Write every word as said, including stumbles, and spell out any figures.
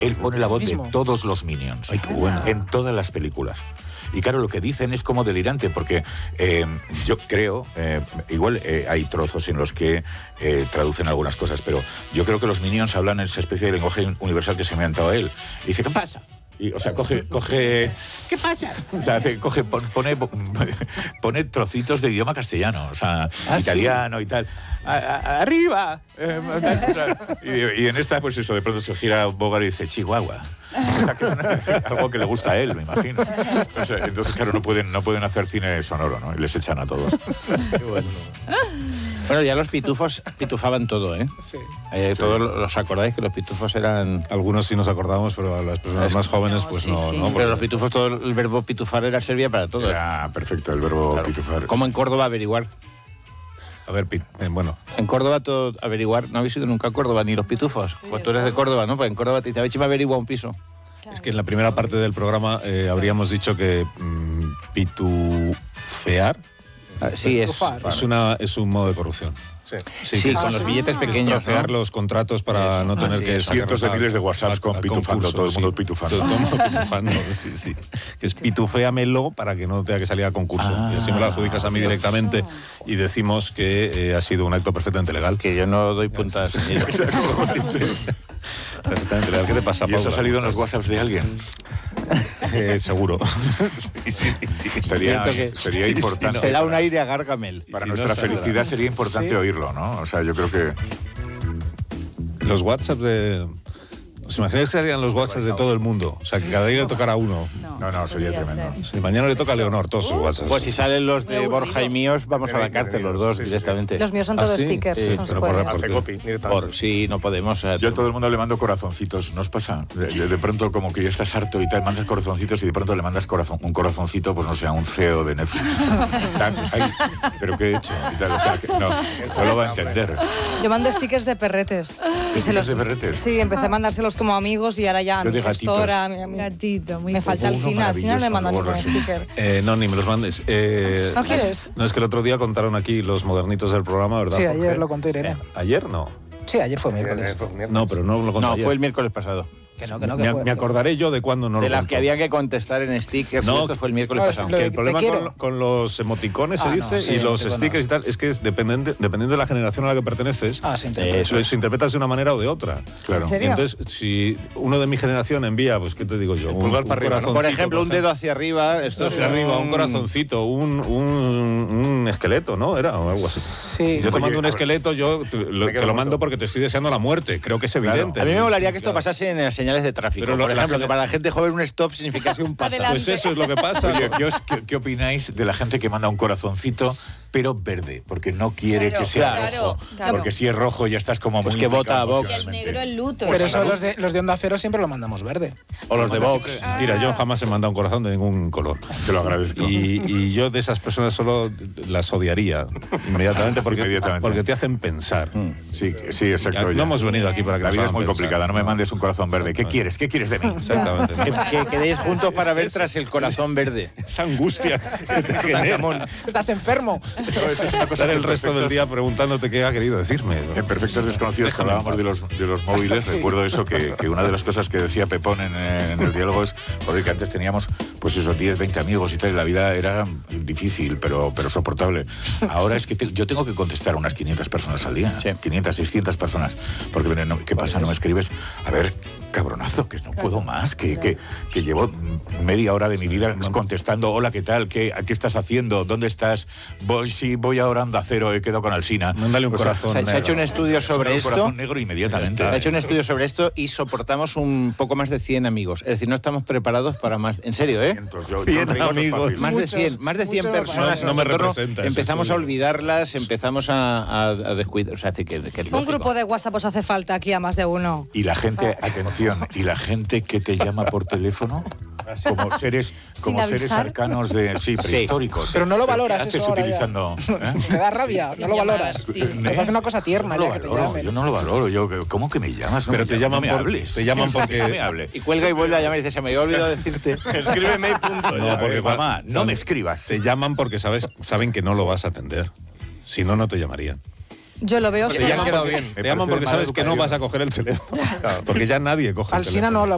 él pone la voz de todos los Minions. Ay, qué bueno. En todas las películas. Y claro, lo que dicen es como delirante, porque eh, yo creo, eh, igual eh, hay trozos en los que eh, traducen algunas cosas, pero yo creo que los Minions hablan en esa especie de lenguaje universal que se me ha inventado él. Y dice, ¿qué pasa? Y, o sea, coge, coge... ¿Qué pasa? O sea, hace, coge, pone, pone trocitos de idioma castellano, o sea, ¿Ah, italiano sí? y tal. A, a, ¡Arriba! Eh, tal, o sea, y, y en esta, pues eso, de pronto se gira Bogart y dice, Chihuahua. O sea, que es una, algo que le gusta a él, me imagino. O sea, entonces, claro, no pueden, no pueden hacer cine sonoro, ¿no? Y les echan a todos. Qué bueno. Bueno, ya los pitufos pitufaban todo, ¿eh? Sí. Eh, sí. Todos los acordáis que los pitufos eran... Algunos sí nos acordamos, pero a las personas es, más jóvenes, pues no, sí, sí. ¿no? Porque... Pero los pitufos, todo el verbo pitufar era servía para todo. Era perfecto el verbo claro. pitufar. ¿Cómo en Córdoba averiguar? A ver, eh, bueno. En Córdoba todo averiguar, no habéis ido nunca a Córdoba, ni los pitufos. Pues tú eres de Córdoba, ¿no? Pues en Córdoba te dice, a ver si me averigua un piso. Claro. Es que en la primera parte del programa eh, habríamos dicho que mmm, pitufear ah, sí, es, es, una, es un modo de corrupción. Sí, sí, sí con los billetes pequeños. Es trocear, ¿no?, los contratos para Eso. no tener ah, sí, que... Cientos de miles de WhatsApps con a, pitufando, concurso, todo el mundo sí. pitufando. Todo el mundo pitufando, sí, sí. Que es pituféamelo para que no tenga que salir a concurso. Ah, y así me lo adjudicas a mí directamente y decimos que eh, ha sido un acto perfectamente legal. Que yo no doy puntas. Perfectamente legal. ¿Qué te pasa, ¿Y eso ha salido en los WhatsApps de alguien? Eh, seguro. sí, sí, sí. Sería, sería importante. Se da un aire a Gargamel. Para si nuestra no felicidad sería importante sí. oírlo, ¿no? O sea, yo creo que... Los WhatsApps de... ¿Os imagináis que serían los WhatsApps de todo el mundo? O sea, que cada día le tocara a uno. No, no, no sería tremendo. Sí, mañana le toca a Leonor todos sus WhatsApps. Pues si salen los de Borja y míos, vamos a la cárcel los dos sí, directamente. Sí. Los míos son todos ¿Ah, sí? stickers. Sí, eso pero por, por, copy, por sí, no podemos. Yo a todo el mundo le mando corazoncitos, ¿no os pasa? De, de, de pronto como que ya estás harto y tal, mandas corazoncitos y de pronto le mandas corazón, un corazoncito, pues no sé, a un C E O de Netflix. Ay, pero ¿qué he hecho? Y tal, o sea, que no, no lo va a entender. Yo mando stickers de perretes. Y se los, de perretes? Sí, empecé a mandárselos como amigos y ahora ya a mi gestora, mi, mi, gatito, muy me falta el Sina, el Sina no me manda ningún sticker. Eh, no, ni me los mandes. Eh, ¿No quieres? No, es que el otro día contaron aquí los modernitos del programa, ¿verdad? Sí, ayer lo contó Irene. ¿Ayer no? Sí, ayer fue miércoles. No, pero no lo contó No, ayer. fue el miércoles pasado. Que no, que no, que me, fue, me acordaré yo de cuándo no de lo las contó. que había que contestar en stickers. No, esto fue el miércoles no, pasado. Que el problema con, con los emoticones ah, se dice no, sí, y los stickers stickers y tal es que es dependiente, dependiendo de la generación a la que perteneces, ah, se interpreta. eso se interpretas de una manera o de otra. Claro. ¿En serio? Entonces, si uno de mi generación envía, pues qué te digo yo, un, un para arriba, ¿no? Por ejemplo, por un dedo hacia arriba, esto hacia es arriba, un corazoncito, un, un, un esqueleto, ¿no? Era o algo así. Sí. Si yo te mando un esqueleto, yo te lo, te lo mando porque te estoy deseando la muerte. Creo que es evidente. Claro. A mí me molaría que esto pasase en las señales de tráfico. Pero lo, por ejemplo, la, que para la gente joven un stop significase un paso. Pues eso es lo que pasa. Oye, ¿qué, os, qué, ¿qué opináis de la gente que manda un corazoncito pero verde? Porque no quiere claro, que sea claro, rojo. Claro. Porque si es rojo ya estás como pues muy... que vota a Vox. Y el negro el luto. Pero eso los de, los de Onda Cero siempre lo mandamos verde. O los de Vox. Ah. Mira, yo jamás he mandado un corazón de ningún color. Te lo agradezco. Y, y yo de esas personas solo las odiaría inmediatamente porque, inmediatamente. porque te hacen pensar. Mm. Sí, sí, exacto. No hemos venido aquí para que la vida es muy pensar. complicada. No me mandes un corazón verde. ¿Qué quieres? ¿Qué quieres de mí? Exactamente. Que, que quedéis juntos para ver tras el corazón verde. Esa angustia que te genera. Estás enfermo. No, eso es una cosa Estar el resto del día preguntándote qué ha querido decirme. En Perfectos Desconocidos, cuando hablábamos de los, de los móviles, sí. recuerdo eso, que, que una de las cosas que decía Pepón en, en el diálogo es, joder, que antes teníamos, pues esos diez, veinte amigos y tal, y la vida era difícil, pero, pero soportable. Ahora es que te, yo tengo que contestar a unas quinientas personas al día, sí. quinientas, seiscientas personas, porque, no, ¿qué pasa? No me escribes, a ver, cabronazo, que no puedo más, que, que, que llevo media hora de mi vida contestando, hola, ¿qué tal? ¿Qué, ¿Qué estás haciendo? ¿Dónde estás? Voy, sí, voy ahora a Onda Cero, he quedado con Alsina. Mándale un pues corazón se, negro. se ha hecho un estudio sobre un esto. corazón negro inmediatamente. Se ha hecho un estudio sobre esto y soportamos un poco más de cien amigos. Es decir, no estamos preparados para más. En serio, ¿eh? Yo, cien amigos. Más de cien, más de cien personas. No, no me representa. Empezamos a olvidarlas, empezamos a, a, a descuidar. O sea, que, que es lógico. Un grupo de WhatsApp os hace falta aquí a más de uno. Y la gente, atención, y la gente que te llama por teléfono como seres como seres arcanos de sí prehistóricos. Sí. Pero no lo valoras. ¿Qué haces eso utilizando? ¿Eh? Te da rabia, no lo valoras. Sí. Me parece una cosa tierna no ya que te valoro, llamen. yo no lo valoro. Yo, ¿cómo que me llamas? No Pero me te llamas, llaman no me por, hables. te llaman porque no me hable. Y cuelga y vuelve a llamar y dice, se me había olvidado decirte. Escríbeme y punto. No, porque eh, mamá, no me escribas. Te llaman porque sabes, saben que no lo vas a atender. Si no, no te llamarían. Yo lo veo Te llaman porque, te llaman porque sabes que no vas a coger el teléfono. Claro, porque ya nadie coge el Alsina teléfono. no lo